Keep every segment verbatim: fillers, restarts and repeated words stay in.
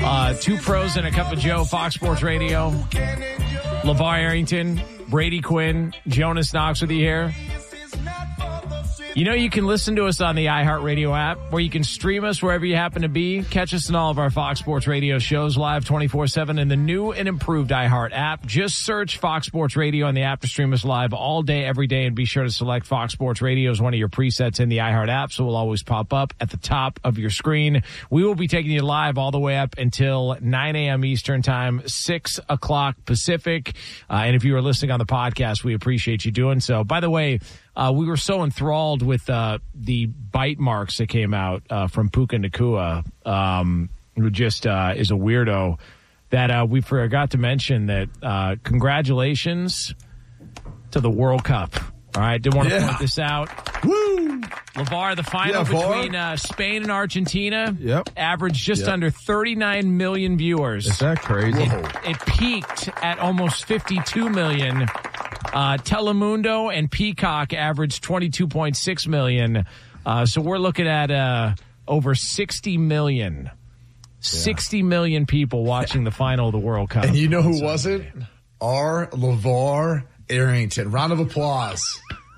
Uh, two pros and a cup of Joe, Fox Sports Radio. LeVar Arrington, Brady Quinn, Jonas Knox with you here. You know, you can listen to us on the iHeartRadio app, where you can stream us wherever you happen to be. Catch us in all of our Fox Sports Radio shows live twenty-four seven in the new and improved iHeart app. Just search Fox Sports Radio on the app to stream us live all day, every day, and be sure to select Fox Sports Radio as one of your presets in the iHeart app, so it will always pop up at the top of your screen. We will be taking you live all the way up until nine a.m. Eastern Time, six o'clock Pacific. Uh, and if you are listening on the podcast, we appreciate you doing so. By the way, Uh, we were so enthralled with uh, the bite marks that came out uh, from Puka Nacua, um, who just uh, is a weirdo, that uh, we forgot to mention that uh, congratulations to the World Cup. All right, did want to yeah. point this out. Woo! LeVar, the final yeah, between uh, Spain and Argentina yep. averaged just yep. under thirty-nine million viewers. Is that crazy? It, it peaked at almost fifty-two million. Uh, Telemundo and Peacock averaged twenty-two point six million. Uh, so we're looking at uh, over sixty million. Yeah. sixty million people watching the final of the World Cup. And you know who wasn't? Our LeVar Arrington. Round of applause.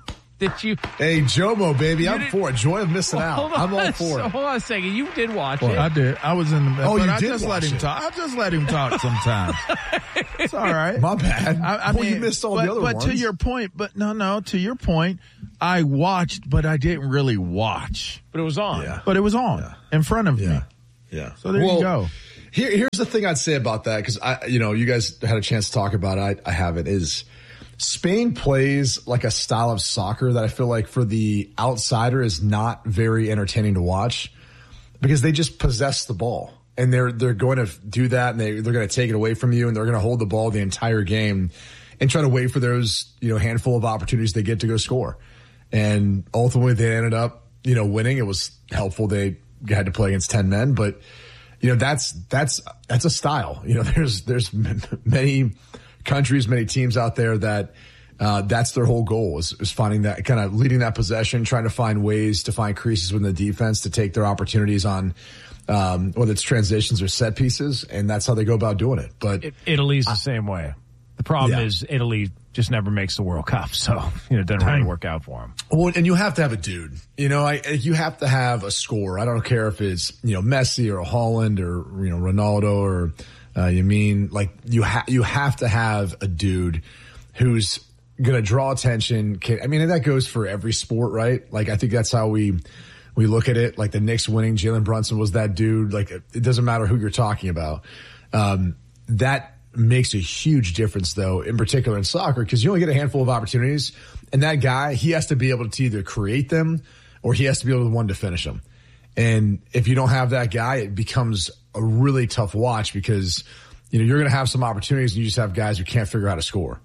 Did you? Hey, Jomo, baby, I'm for it. Joy of missing well, out. I'm all for so, it. Hold on a second. You did watch well, it. I did. I was in the Oh, but you I did just watch let him it. talk. I just let him talk sometimes. It's all right. My bad. I, I well, mean, you missed all but, the other but ones. to your point, but no, no, to your point, I watched, but I didn't really watch. But it was on. Yeah. But it was on Yeah. in front of Yeah. me. Yeah. So there well, you go. Here, here's the thing I'd say about that, because I, you know, you guys had a chance to talk about it. I, I haven't. Is Spain plays like a style of soccer that I feel like for the outsider is not very entertaining to watch, because they just possess the ball, and they're they're going to do that, and they they're going to take it away from you, and they're going to hold the ball the entire game, and try to wait for those you know handful of opportunities they get to go score, and ultimately they ended up you know winning. It was helpful they had to play against ten men, but. You know, that's, that's, that's a style. You know, there's, there's many countries, many teams out there that, uh, that's their whole goal is, is finding that kind of leading that possession, trying to find ways to find creases within the defense to take their opportunities on, um, whether it's transitions or set pieces. And that's how they go about doing it. But it, Italy's the I, same way. The problem yeah. is Italy just never makes the World Cup. So, you know, it doesn't really work out for them. Well, and you have to have a dude, you know, I, you have to have a scorer. I don't care if it's, you know, Messi or Haaland or, you know, Ronaldo or, uh, you mean like you have, you have to have a dude who's going to draw attention. Can, I mean, and that goes for every sport, right? Like, I think that's how we, we look at it. Like the Knicks winning, Jalen Brunson was that dude. Like, it doesn't matter who you're talking about. Um, that, makes a huge difference, though, in particular in soccer, because you only get a handful of opportunities, and that guy, he has to be able to either create them or he has to be able to one to finish them. And if you don't have that guy, it becomes a really tough watch, because you know you're going to have some opportunities and you just have guys who can't figure out how to score.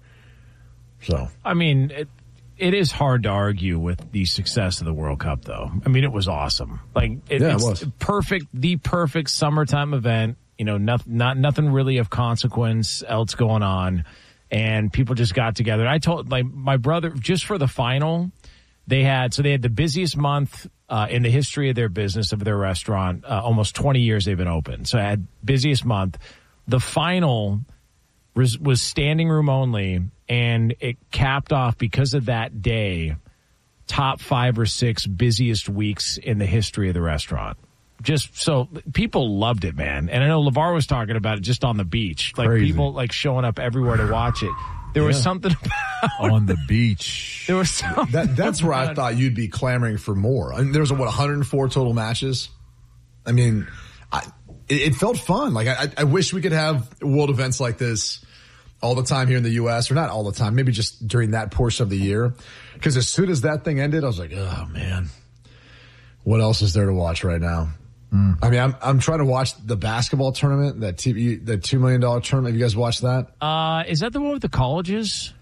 So, I mean, it, it is hard to argue with the success of the World Cup, though. I mean, it was awesome. Like, it, yeah, it's it was. perfect, the perfect summertime event. You know, not, not, nothing really of consequence else going on. And people just got together. I told like my brother, just for the final, they had, so they had the busiest month uh, in the history of their business, of their restaurant. Uh, almost twenty years they've been open. So I had busiest month. The final was, was standing room only, and it capped off, because of that day, top five or six busiest weeks in the history of the restaurant. Just so people loved it, man. And I know LeVar was talking about it just on the beach. Like Crazy. People like showing up everywhere to watch it. There yeah. was something about on the beach. There was something that, that's where I thought you'd be clamoring for more. I mean, there was, what, one hundred four total matches? I mean, I, it, it felt fun. Like, I, I wish we could have world events like this all the time here in the U S, or not all the time, maybe just during that portion of the year. Because as soon as that thing ended, I was like, oh, man, what else is there to watch right now? Mm. I mean, I'm I'm trying to watch the basketball tournament, that T V, that two million dollar tournament. Have you guys watched that? Uh, is that the one with the colleges?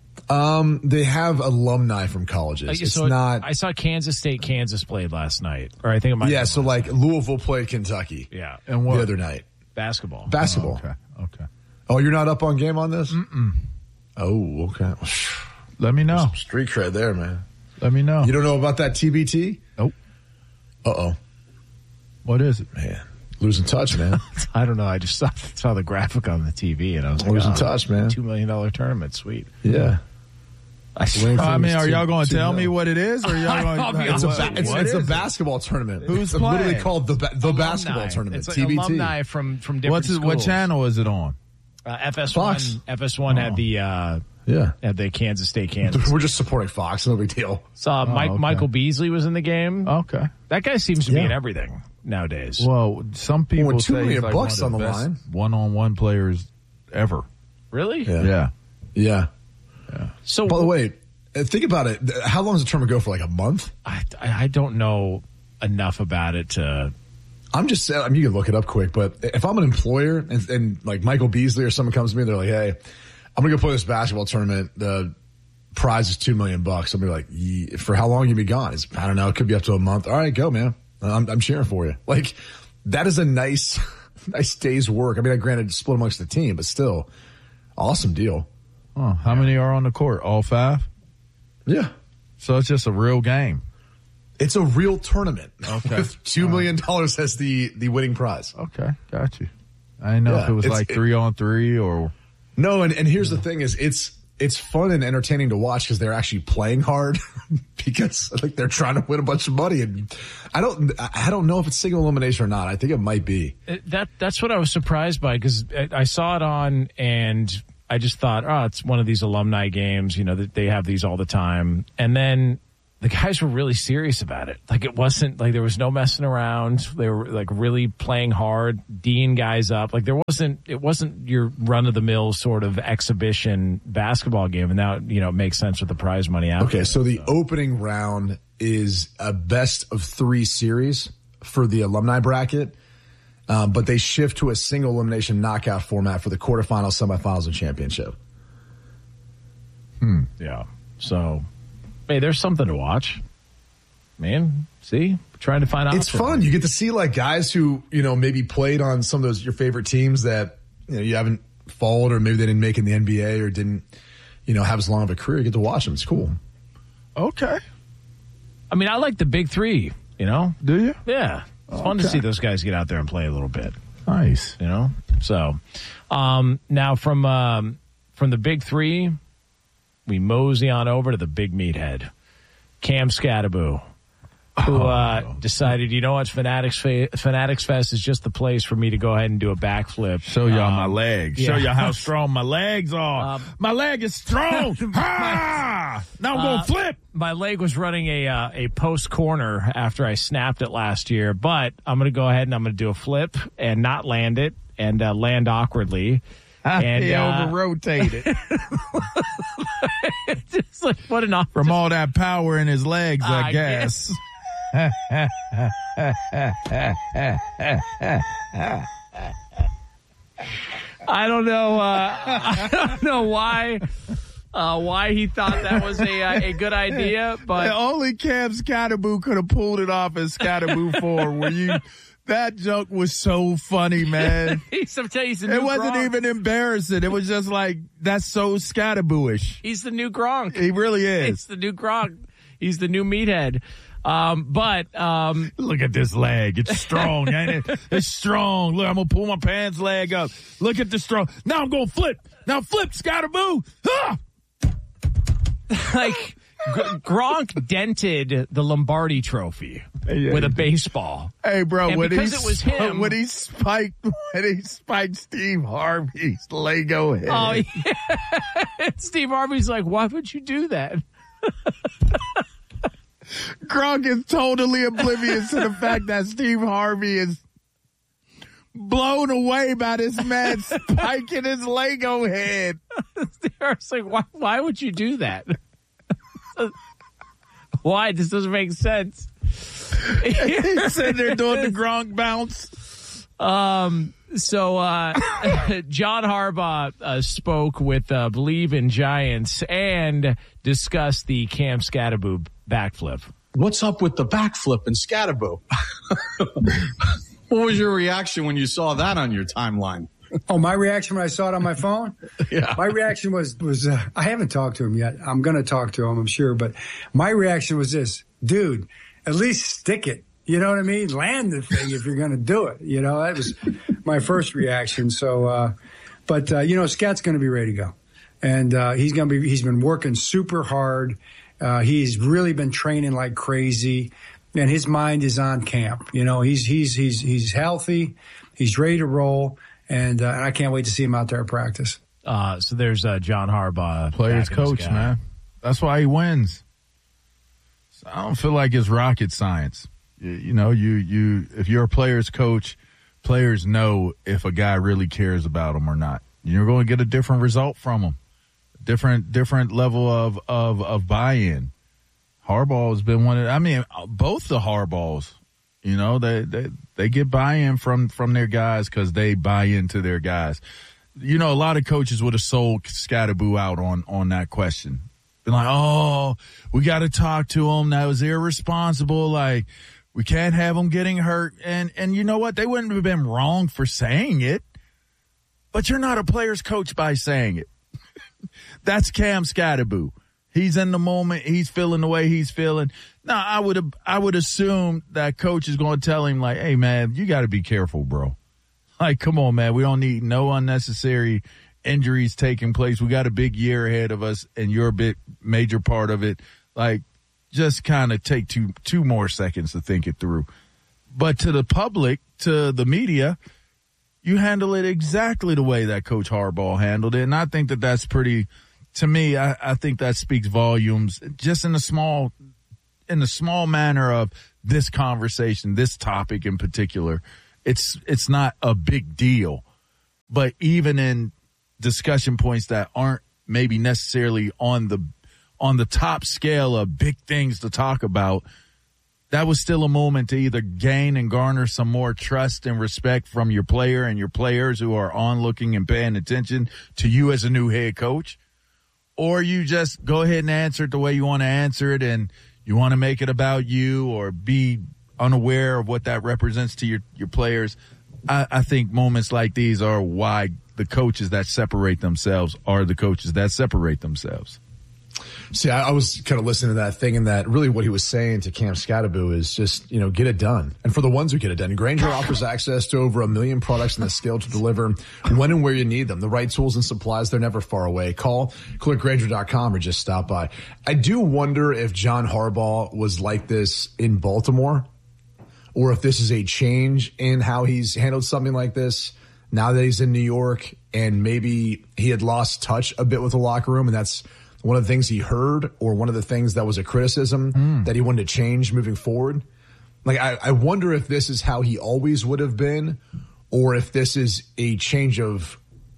Um, they have alumni from colleges. Uh, it's so not. I saw Kansas State, Kansas played last night, or I think it might. Yeah, so like Louisville played Kentucky. Yeah, and what the other night? Basketball. Basketball. Oh, okay. Okay. Oh, you're not up on game on this? Mm-mm. Oh, okay. Let me know. Some street cred there, man. Let me know. You don't know about that T B T? Nope. Uh oh. What is it? Man, Losing touch, man. I don't know. I just saw, saw the graphic on the T V and I was like, Losing oh, touch, man. two million dollars tournament. Sweet. Yeah. I, I mean, are y'all going to tell me what it is, or y'all going to? It's a ba- it's, it's a basketball tournament. Who's it's playing? literally called the ba- the Alumni. basketball tournament. It's like T B T. alumni from from different What's it, schools. what channel is it on? Uh, F S one. Fox. F S one Oh. had the uh, Yeah. had the Kansas State Kansas. We're just supporting Fox. No big deal. Saw Mike okay. Michael Beasley was in the game. Okay. That guy seems to be Yeah. in everything nowadays. Well, some people Well, two say million he's like bucks one of on the the best line. one-on-one players ever. Really? Yeah. Yeah. Yeah. So By the way, uh, think about it. How long does the tournament go for? Like a month? I, I don't know enough about it to. I'm just saying, I mean, you can look it up quick, but if I'm an employer and, and like Michael Beasley or someone comes to me, they're like, hey, I'm going to go play this basketball tournament. The prize is two million bucks. I'll be like, Ye- for how long you be gone? It's, I don't know. It could be up to a month. All right, go, man. I'm, I'm cheering for you. Like, that is a nice, nice day's work. I mean, I granted split amongst the team, but still awesome deal. Oh, how many are on the court? All five? Yeah. So it's just a real game. It's a real tournament. Okay. With two million dollars as the, the winning prize. Okay, got you. I didn't know Yeah, if it was it's- like it- three on three or. No, and, and here's the thing is it's, it's fun and entertaining to watch because they're actually playing hard because like they're trying to win a bunch of money. And I don't, I don't know if it's single elimination or not. I think it might be. That that's what I was surprised by because I saw it on and I just thought, oh, it's one of these alumni games. You know, that they have these all the time, and then the guys were really serious about it. Like it wasn't like there was no messing around. They were like really playing hard, D'ing guys up. Like there wasn't, it wasn't your run of the mill sort of exhibition basketball game. And now, you know, it makes sense with the prize money out. Okay. there, So the opening round is a best of three series for the alumni bracket. Um, but they shift to a single elimination knockout format for the quarterfinals, semifinals, and championship. Hmm. Yeah. So, hey, there's something to watch, man. See, trying to find out. It's fun. You get to see like guys who, you know, maybe played on some of those, your favorite teams that, you know, you haven't followed or maybe they didn't make it in the N B A or didn't, you know, have as long of a career. You get to watch them. It's cool. Okay. I mean, I like the big three, you know? Do you? Yeah. It's fun to see those guys get out there and play a little bit, Nice. you know? So, um, now from, um, from the big three, we mosey on over to the big meathead, Cam Scattaboo, who uh, decided, you know what, Fanatics Fe- Fanatics Fest is just the place for me to go ahead and do a backflip. Show y'all Um, my legs. yeah. Show y'all how strong my legs are. Um, my leg is strong. ha! Now I'm Uh, going to flip. My leg was running a uh, a post corner after I snapped it last year, but I'm going to go ahead and I'm going to do a flip and not land it and uh, land awkwardly. And he uh, over-rotated. it's like, what an awkward. From all that power in his legs, I, I guess. I don't know. Uh, I don't know why. Uh, why he thought that was a uh, a good idea, but only Cam Scattaboo could have pulled it off as Scattaboo four. Where you, that joke was so funny, man. he's, I'm telling you, he's the new It wasn't Gronk. even embarrassing. It was just like, that's so Scattaboo-ish. He's the new Gronk. He really It's is. the new Gronk. He's the new meathead. Um, but um, Look at this leg. It's strong, ain't it? It's strong. Look, I'm going to pull my pants leg up. Look at the strong. Now I'm going to flip. Now flip, Scattaboo. Ah! like G- Gronk dented the Lombardi Trophy Yeah, with he a did. baseball. Hey, bro, And when he, because it was him- when he spiked, when he spiked Steve Harvey's Lego head. Oh, yeah. Steve Harvey's like, why would you do that? Gronk is totally oblivious to the fact that Steve Harvey is blown away by this man spiking his Lego head. It's like, why, why would you do that? Why? This doesn't make sense. He's sitting there doing the Gronk bounce. Um, so, uh, John Harbaugh uh, spoke with uh, Believe in Giants and discussed the Cam Scattaboo backflip. What's up with the backflip and Scattaboo? What was your reaction when you saw that on your timeline? Oh, my reaction when I saw it on my phone? Yeah. My reaction was, was uh, I haven't talked to him yet. I'm going to talk to him, I'm sure. But my reaction was this, dude, at least stick it. You know what I mean? Land the thing if you're going to do it. You know, that was my first reaction. So, uh, but, uh, you know, Scat's going to be ready to go. And uh, he's going to be, he's been working super hard. Uh, he's really been training like crazy. And his mind is on camp. You know, he's, he's, he's, he's healthy. He's ready to roll. And, uh, and I can't wait to see him out there at practice. Uh, so there's uh, John Harbaugh. Players coach, man. That's why he wins. So I don't feel like it's rocket science. You, you know, you, you, if you're a player's coach, players know if a guy really cares about them or not. You're going to get a different result from them. Different, different level of, of, of buy-in. Harbaugh has been one of, I mean, both the Harbaughs, you know, they, they, they get buy-in from, from their guys because they buy into their guys. You know, a lot of coaches would have sold Scatterboo out on, on that question. Been like, oh, we got to talk to him. That was irresponsible. Like, we can't have him getting hurt. And, and you know what? They wouldn't have been wrong for saying it, but you're not a player's coach by saying it. That's Cam Scatterboo. He's in the moment. He's feeling the way he's feeling. Now, I would I would assume that coach is going to tell him, like, hey, man, you got to be careful, bro. Like, come on, man. We don't need no unnecessary injuries taking place. We got a big year ahead of us, and you're a big major part of it. Like, just kind of take two two more seconds to think it through. But to the public, to the media, you handle it exactly the way that Coach Harbaugh handled it. And I think that that's pretty, to me, I, I think that speaks volumes just in the small, in the small manner of this conversation, this topic in particular. It's, it's not a big deal, but even in discussion points that aren't maybe necessarily on the, on the top scale of big things to talk about, that was still a moment to either gain and garner some more trust and respect from your player and your players who are onlooking and paying attention to you as a new head coach, or you just go ahead and answer it the way you want to answer it and you want to make it about you or be unaware of what that represents to your, your players. I, I think moments like these are why the coaches that separate themselves are the coaches that separate themselves. See, I, I was kind of listening to that thing, and that really what he was saying to Cam Scatterboo is just, you know, get it done. And for the ones who get it done, Grainger offers access to over a million products and the skill to deliver when and where you need them. The right tools and supplies, they're never far away. Call, click Grainger dot com or just stop by. I do wonder if John Harbaugh was like this in Baltimore, or if this is a change in how he's handled something like this now that he's in New York, and maybe he had lost touch a bit with the locker room, and that's one of the things he heard, or one of the things that was a criticism mm. that he wanted to change moving forward. Like, I, I wonder if this is how he always would have been, or if this is a change of,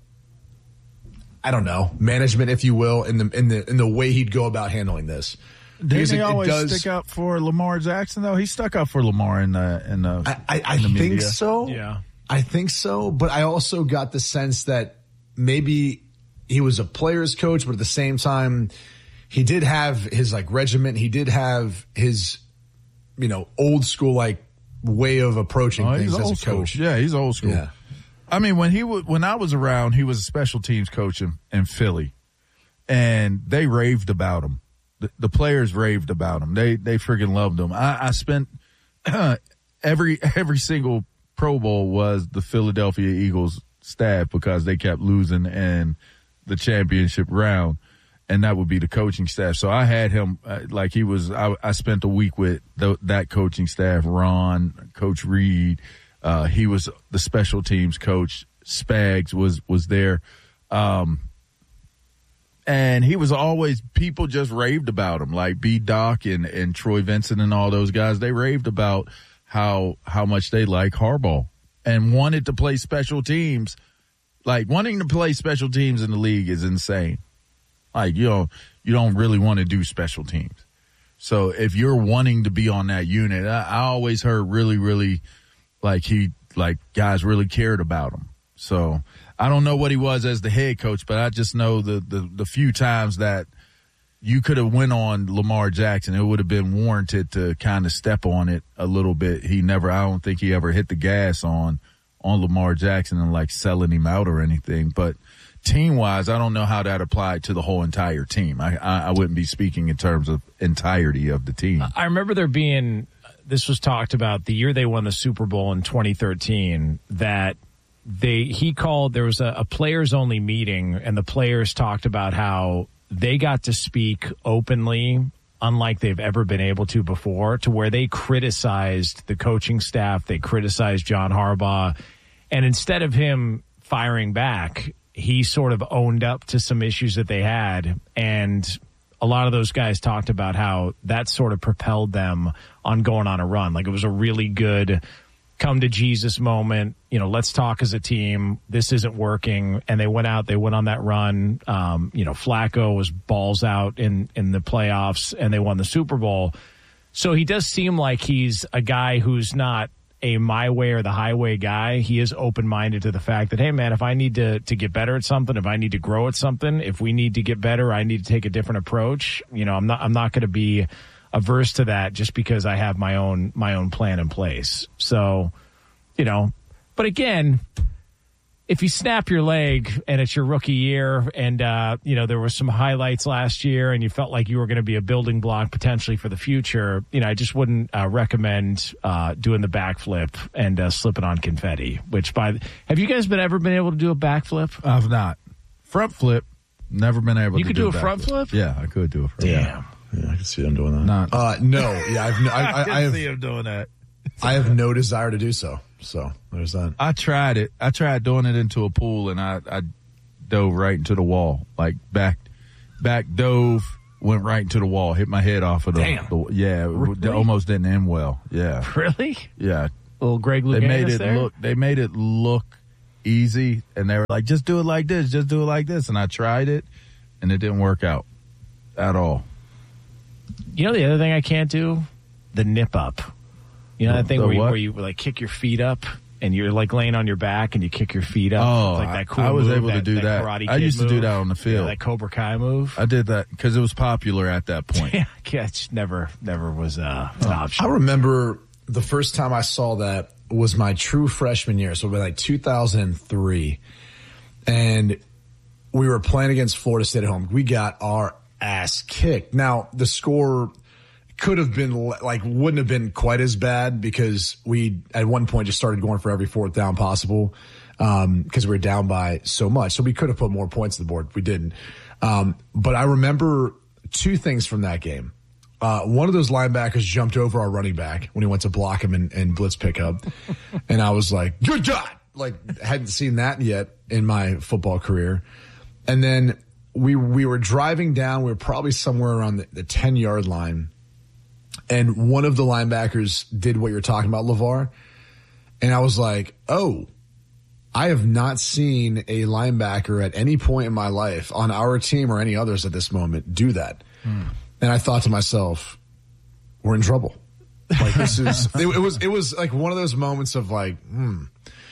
I don't know, management, if you will, in the in the in the way he'd go about handling this. Didn't he it, always it does, stick up for Lamar Jackson, though? He stuck up for Lamar in the in the. I, I, I in the think media. so. Yeah, I think so. But I also got the sense that maybe he was a player's coach, but at the same time, he did have his like regiment. He did have his, you know, old school like way of approaching oh, things as a school. coach. Yeah, he's old school. Yeah. I mean, when he w- when I was around, he was a special teams coach in, in Philly, and they raved about him. The, the players raved about him. They they freaking loved him. I, I spent every every single Pro Bowl was the Philadelphia Eagles staff because they kept losing and the championship round, and that would be the coaching staff. So I had him uh, like he was, I, I spent a week with the, that coaching staff, Ron, Coach Reed. Uh, he was the special teams coach. Spags was, was there. Um, and he was always, people just raved about him, like B Doc and, and Troy Vincent and all those guys. They raved about how, how much they like Harbaugh and wanted to play special teams. Like, wanting to play special teams in the league is insane. Like, you know, you don't really want to do special teams. So if you're wanting to be on that unit, I, I always heard really, really, like he, like guys really cared about him. So I don't know what he was as the head coach, but I just know the, the, the few times that you could have went on Lamar Jackson, it would have been warranted to kind of step on it a little bit. He never, I don't think he ever hit the gas on on Lamar Jackson and like selling him out or anything. But team wise, I don't know how that applied to the whole entire team. I, I, I wouldn't be speaking in terms of entirety of the team. I remember there being this was talked about the year they won the Super Bowl in twenty thirteen, that they he called, there was a, a players-only meeting, and the players talked about how they got to speak openly, unlike they've ever been able to before, to where they criticized the coaching staff, they criticized John Harbaugh, and instead of him firing back, he sort of owned up to some issues that they had, and a lot of those guys talked about how that sort of propelled them on going on a run. Like, it was a really good come to Jesus moment. You know, let's talk as a team. This isn't working. And they went out, they went on that run. Um, you know, Flacco was balls out in, in the playoffs, and they won the Super Bowl. So he does seem like he's a guy who's not a my way or the highway guy. He is open-minded to the fact that, hey, man, if I need to, to get better at something, if I need to grow at something, if we need to get better, I need to take a different approach. You know, I'm not, I'm not going to be averse to that just because I have my own, my own plan in place. So, you know, but again, if you snap your leg and it's your rookie year and, uh, you know, there were some highlights last year and you felt like you were going to be a building block potentially for the future, you know, I just wouldn't uh, recommend uh, doing the backflip and uh, slipping on confetti, which by, have you guys been ever been able to do a backflip? I've not. Front flip, never been able you to could do do a front flip? Yeah, I could do a front Damn. flip. Yeah, I can see them doing that. Not, Uh, no, yeah, I've, no, I, I, I, I have, see him doing that. I have no desire to do so. So there's that. I tried it. I tried doing it into a pool, and I, I dove right into the wall. Like back, back dove, went right into the wall, hit my head off of the. Damn. the yeah, Really? it almost didn't end well. Yeah, Really? yeah. Little Greg They Louganis made it there? look. They made it look easy, and they were like, "Just do it like this. Just do it like this." And I tried it, and it didn't work out at all. You know the other thing I can't do? The nip up. You know that thing The where you, what? where you like kick your feet up and you're like laying on your back and you kick your feet up? Oh, It's like that cool I, I was move, able to that, do that. that. Karate I Kid used to do move. that on the field. Yeah, that Cobra Kai move. I did that because it was popular at that point. Yeah, it never, never was uh, an option. I remember the first time I saw that was my true freshman year. So it was like two thousand three. And we were playing against Florida State at home. We got our ass kicked. Now, the score could have been like, wouldn't have been quite as bad because we at one point just started going for every fourth down possible. Um, cause we were down by so much. So we could have put more points on the board. We didn't. Um, but I remember two things from that game. Uh, one of those linebackers jumped over our running back when he went to block him in, in blitz pickup. And I was like, good God. Like, hadn't seen that yet in my football career. And then we, we were driving down. We were probably somewhere around the, the ten yard line. And one of the linebackers did what you're talking about, LeVar. And I was like, oh, I have not seen a linebacker at any point in my life on our team or any others at this moment do that. Hmm. And I thought to myself, we're in trouble. Like this is, it, it was, it was like one of those moments of like, hmm,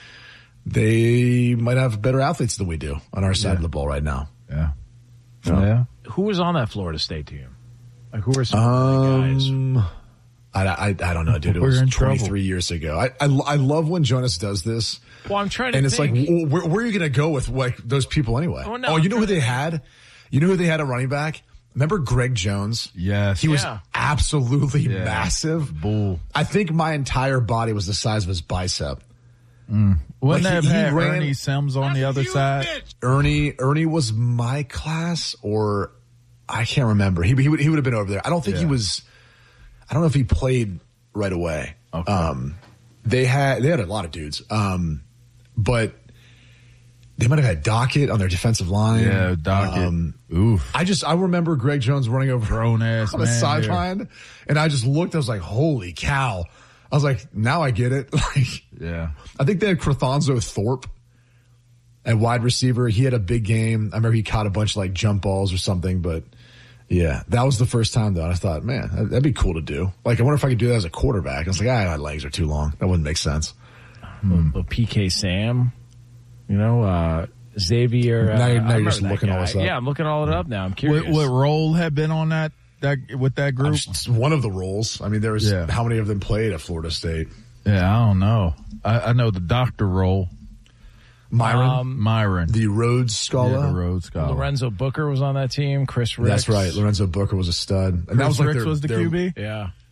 they might have better athletes than we do on our side Yeah. of the ball right now. Yeah. So, Yeah. Who was on that Florida State team? Like, who were some of the guys? Um, I, I, I don't know, dude. It We're was in twenty-three trouble. years ago. I, I, I love when Jonas does this. Well, I'm trying to And it's think. like, w- where, where are you going to go with like those people anyway? Oh, no, oh, I'm you know who trying they to had? You know who they had at running back? Remember Greg Jones? Yes. He was Yeah. absolutely Yeah. massive. Bull. I think my entire body was the size of his bicep. Wouldn't Like, they have he- he had ran- Ernie Sims on the other side? Ernie, Ernie was my class, or I can't remember. He he would he would have been over there. I don't think he Yeah. was. I don't know if he played right away. Okay. Um, they had they had a lot of dudes, um, but they might have had Dockett on their defensive line. Yeah, Dockett. Um, Oof. I just I remember Greg Jones running over Grown ass on the man sideline, and I just looked. I was like, "Holy cow!" I was like, "Now I get it." Like, Yeah. I think they had Crethanzo Thorpe at wide receiver. He had a big game. I remember he caught a bunch of like jump balls or something, but yeah, that was the first time though. And I thought, man, that'd be cool to do. Like, I wonder if I could do that as a quarterback. I was like, ah, my legs are too long. That wouldn't make sense. Little P K Sam, you know, uh, Xavier. Uh, Now you're- now I you're just remember that looking all guy. this up. Yeah, I'm looking all it up now. I'm curious. What, what role had been on that, that with that group? It's one of the roles. I mean, there was Yeah. how many of them played at Florida State? Yeah, I don't know. I, I know the doctor role. Myron, Um, Myron. the Rhodes Scholar. Yeah, the Rhodes Scholar. Lorenzo Booker was on that team. Chris Ricks. That's right. Lorenzo Booker was a stud. And Chris that was like Ricks their, was the their- Q B? Yeah.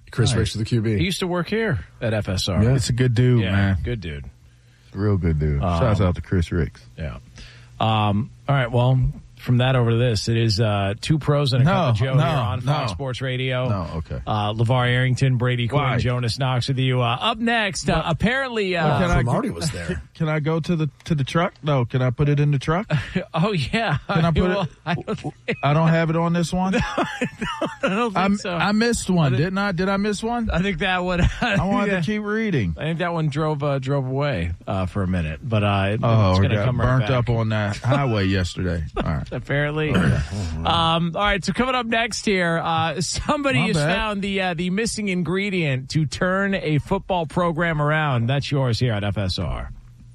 Chris Nice. Ricks is the Q B. He used to work here at F S R. Yeah, it's a good dude, Yeah, man. good dude. Real good dude. Um, Shouts out to Chris Ricks. Yeah. Um, all right. Well, from that over to this, it is uh, two pros and a No, cup of Joe no, here on Fox no. Sports Radio. No, okay. Uh, LeVar Arrington, Brady Quinn, Why? Jonas Knox with you. Uh, up next, uh, apparently. Uh, Can I- Marty was there. Can I go to the to the truck? No. Can I put it in the truck? oh yeah. Can I put Well, it? I don't think, I don't have it on this one. I don't think I, so. I missed one, I think- didn't I? Did I miss one? I think that one. I wanted to keep reading. I think that one drove uh, drove away uh, for a minute, but uh, it, Oh, it's I going to got come right burnt back. up on that highway yesterday. All right. Apparently. um, all right. So coming up next here, uh, somebody My has bad. found the uh, the missing ingredient to turn a football program around. That's yours here at F S R.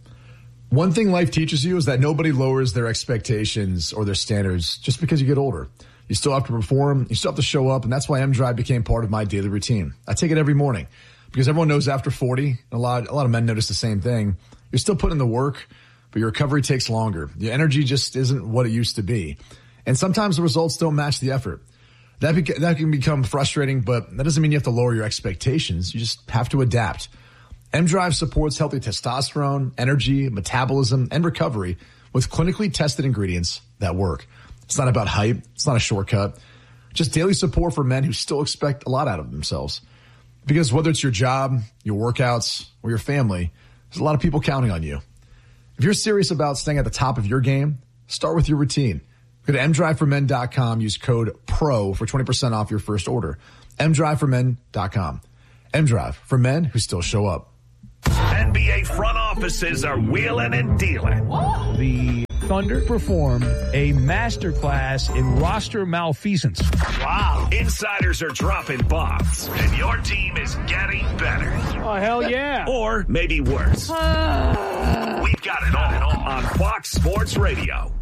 One thing life teaches you is that nobody lowers their expectations or their standards just because you get older. You still have to perform. You still have to show up. And that's why M-Drive became part of my daily routine. I take it every morning because everyone knows after forty, and a lot, a lot of men notice the same thing. You're still putting in the work, but your recovery takes longer. Your energy just isn't what it used to be. And sometimes the results don't match the effort. That, beca- that can become frustrating, but that doesn't mean you have to lower your expectations. You just have to adapt. M-Drive supports healthy testosterone, energy, metabolism, and recovery with clinically tested ingredients that work. It's not about hype. It's not a shortcut. Just daily support for men who still expect a lot out of themselves. Because whether it's your job, your workouts, or your family, there's a lot of people counting on you. If you're serious about staying at the top of your game, start with your routine. Go to m drive for men dot com. Use code PRO for twenty percent off your first order. m drive for men dot com. M-Drive for men who still show up. N B A front offices are wheeling and dealing. The Thunder performed a masterclass in roster malfeasance. Wow. Insiders are dropping bombs, and your team is getting better. Oh, hell yeah. Or maybe worse. We've got it all on Fox Sports Radio.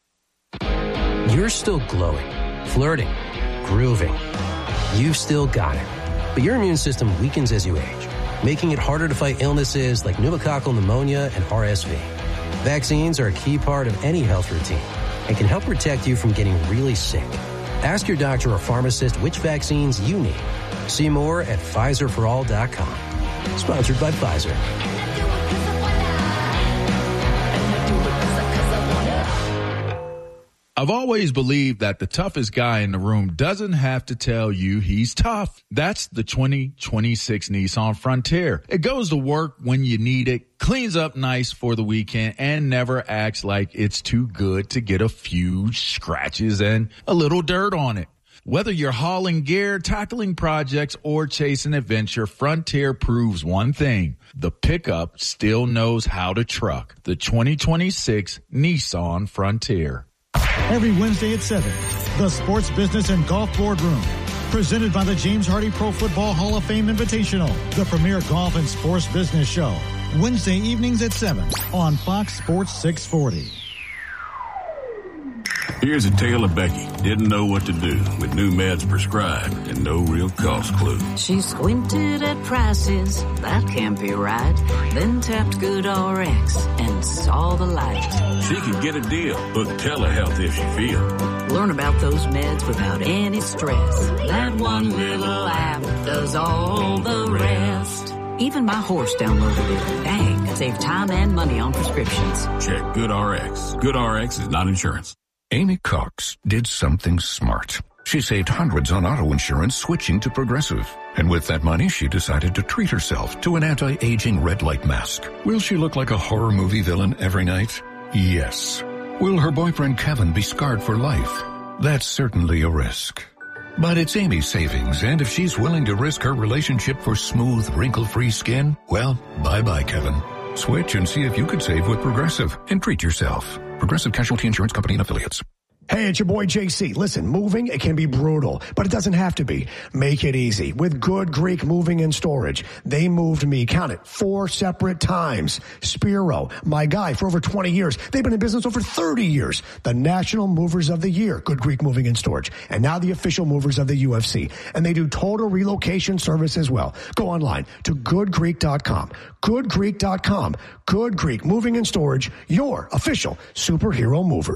You're still glowing, flirting, grooving. You've still got it. But your immune system weakens as you age, making it harder to fight illnesses like pneumococcal pneumonia and R S V. Vaccines are a key part of any health routine and can help protect you from getting really sick. Ask your doctor or pharmacist which vaccines you need. See more at Pfizer for all dot com. Sponsored by Pfizer. I've always believed that the toughest guy in the room doesn't have to tell you he's tough. That's the twenty twenty-six Nissan Frontier. It goes to work when you need it, cleans up nice for the weekend, and never acts like it's too good to get a few scratches and a little dirt on it. Whether you're hauling gear, tackling projects, or chasing adventure, Frontier proves one thing. The pickup still knows how to truck. The twenty twenty-six Nissan Frontier. Every Wednesday at seven, the Sports Business and Golf Boardroom. Presented by the James Hardy Pro Football Hall of Fame Invitational, the premier golf and sports business show. Wednesday evenings at seven on Fox Sports six forty. Here's a tale of Becky. Didn't know what to do with new meds prescribed and no real cost clue. She squinted at prices, that can't be right. Then tapped GoodRx and saw the light. She could get a deal. Book telehealth if she feels. Learn about those meds without any stress. That one little app does all the rest. Even my horse downloaded it. Dang, save time and money on prescriptions. Check GoodRx. GoodRx is not insurance. Amy Cox did something smart. She saved hundreds on auto insurance switching to Progressive. And with that money, she decided to treat herself to an anti-aging red light mask. Will she look like a horror movie villain every night? Yes. Will her boyfriend Kevin be scarred for life? That's certainly a risk. But it's Amy's savings, and if she's willing to risk her relationship for smooth, wrinkle-free skin, well, bye-bye, Kevin. Switch and see if you could save with Progressive and treat yourself. Progressive Casualty Insurance Company and Affiliates. Hey, it's your boy J C. Listen, moving, it can be brutal, but it doesn't have to be. Make it easy with Good Greek Moving and Storage. They moved me, count it, four separate times. Spiro, my guy for over twenty years. They've been in business over thirty years. The National Movers of the Year, Good Greek Moving and Storage. And now the official movers of the U F C. And they do total relocation service as well. Go online to good greek dot com. good greek dot com. Good Greek Moving and Storage, your official superhero movers.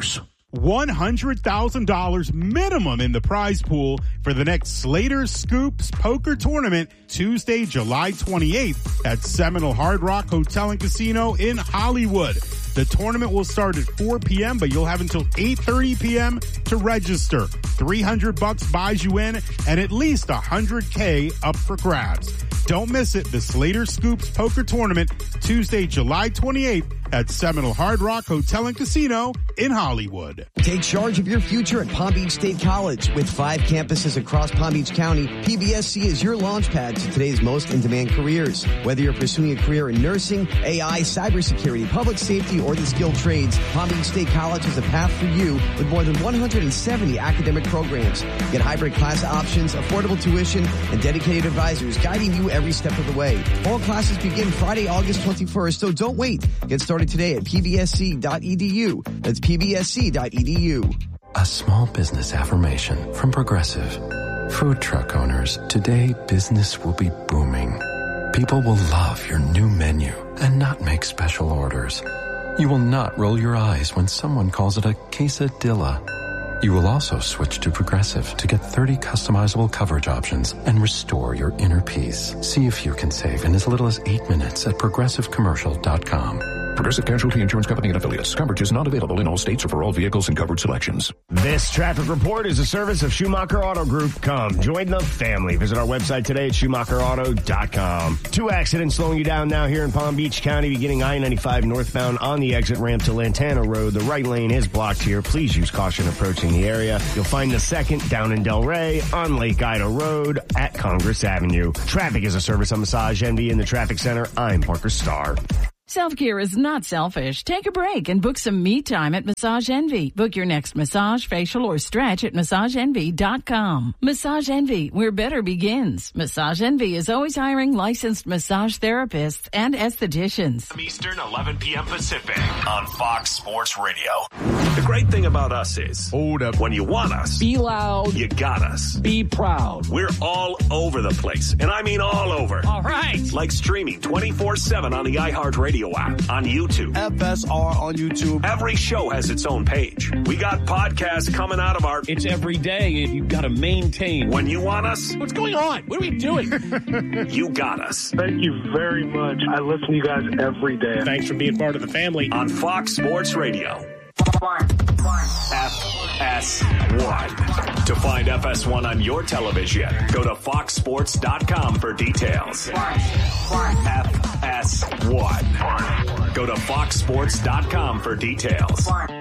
one hundred thousand dollars minimum in the prize pool for the next Slater Scoops Poker Tournament Tuesday, July twenty-eighth at Seminole Hard Rock Hotel and Casino in Hollywood. The tournament will start at four p.m., but you'll have until eight thirty p.m. to register. three hundred bucks buys you in and at least one hundred K up for grabs. Don't miss it. The Slater Scoops Poker Tournament, Tuesday, July twenty-eighth at Seminole Hard Rock Hotel and Casino in Hollywood. Take charge of your future at Palm Beach State College. With five campuses across Palm Beach County, P B S C is your launchpad to today's most in-demand careers. Whether you're pursuing a career in nursing, A I, cybersecurity, public safety, or the skilled trades, Palm Beach State College is a path for you with more than one hundred seventy academic programs. Get hybrid class options, affordable tuition, and dedicated advisors guiding you every step of the way. All classes begin Friday, August twenty-first, so don't wait. Get started today at p b s c dot e d u. That's p b s c dot e d u. A small business affirmation from Progressive. Food truck owners, today business will be booming. People will love your new menu and not make special orders. You will not roll your eyes when someone calls it a quesadilla. You will also switch to Progressive to get thirty customizable coverage options and restore your inner peace. See if you can save in as little as eight minutes at progressive commercial dot com. Progressive Casualty Insurance Company and Affiliates. Coverage is not available in all states or for all vehicles and covered selections. This traffic report is a service of Schumacher Auto Group. Come, join the family. Visit our website today at schumacher auto dot com. Two accidents slowing you down now here in Palm Beach County, beginning I ninety-five northbound on the exit ramp to Lantana Road. The right lane is blocked here. Please use caution approaching the area. You'll find the second down in Del Rey on Lake Ida Road at Congress Avenue. Traffic is a service of Massage Envy in the Traffic Center. I'm Parker Starr. Self-care is not selfish. Take a break and book some me time at Massage Envy. Book your next massage, facial, or stretch at massage envy dot com. Massage Envy, where better begins. Massage Envy is always hiring licensed massage therapists and estheticians. Eastern, eleven p.m. Pacific on Fox Sports Radio. The great thing about us is, hold up, when you want us, be loud, you got us. Be proud. We're all over the place, and I mean all over. All right. Like streaming twenty-four seven on the iHeartRadio app, on YouTube. F S R on YouTube. Every show has its own page. We got podcasts coming out of our... It's every day, and you've got to maintain. When you want us... What's going on? What are we doing? You got us. Thank you very much. I listen to you guys every day. Thanks for being part of the family. On Fox Sports Radio. F S one. To find F S one on your television, go to fox sports dot com for details. F S one. Go to fox sports dot com for details.